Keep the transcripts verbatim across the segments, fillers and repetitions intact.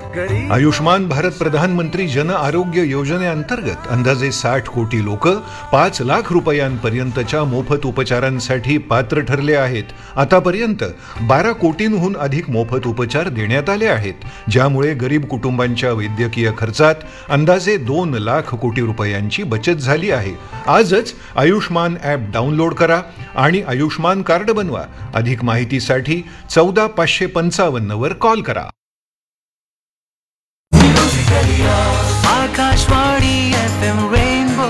आयुष्मान भारत प्रधानमंत्री जन आरोग्य योजनेअंतर्गत अंदाजे साठ कोटी लोक पाच लाख रुपयांपर्यंतच्या मोफत उपचारांसाठी पात्र ठरले आहेत. आतापर्यंत बारा कोटींहून अधिक मोफत उपचार देण्यात आले आहेत, ज्यामुळे गरीब कुटुंबांच्या वैद्यकीय खर्चात अंदाजे दोन लाख कोटी रुपयांची बचत झाली आहे. आजच आयुष्मान ॲप डाउनलोड करा आणि आयुष्मान कार्ड बनवा. अधिक माहितीसाठी चौदा पाचशे पंचावन्न वर कॉल करा. Akashvani F M rainbow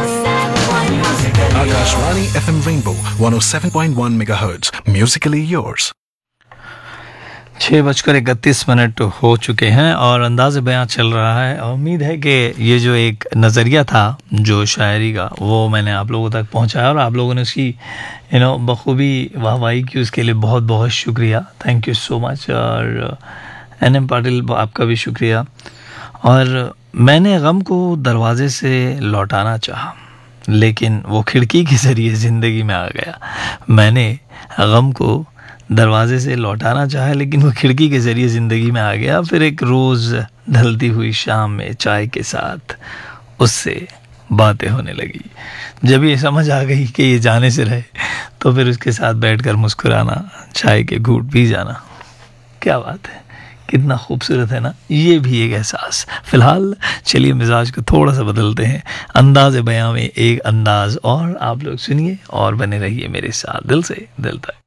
Akashvani F M Rainbow one oh seven point one megahertz. Musically yours. छः बजकर इकतीस मिनट हो चुके हैं और अंदाज़ बयां चल रहा है. उम्मीद है कि ये जो एक नज़रिया था जो शायरी का, वो मैंने आप लोगों तक पहुंचाया और आप लोगों ने उसकी यू नो बखूबी वाहवाही की. उसके लिए बहुत बहुत शुक्रिया. Thank you so much. और एन एम पाटिल, आपका भी शुक्रिया. और मैंने गम को दरवाजे से लौटाना चाहा, लेकिन वो खिड़की के ज़रिए ज़िंदगी में आ गया. मैंने गम को दरवाजे से लौटाना चाहा, लेकिन वो खिड़की के ज़रिए ज़िंदगी में आ गया. फिर एक रोज़ ढलती हुई शाम में चाय के साथ उससे बातें होने लगी. जब ये समझ आ गई कि ये जाने से रहे, तो फिर उसके साथ बैठकर मुस्कुराना, चाय के घूंट पी जाना. क्या बात है, कितना खूबसूरत है ना ये भी एक एहसास. फ़िलहाल चलिए मिजाज को थोड़ा सा बदलते हैं. अंदाज़ बयां में एक अंदाज़ और आप लोग सुनिए और बने रहिए मेरे साथ दिल से दिल तक.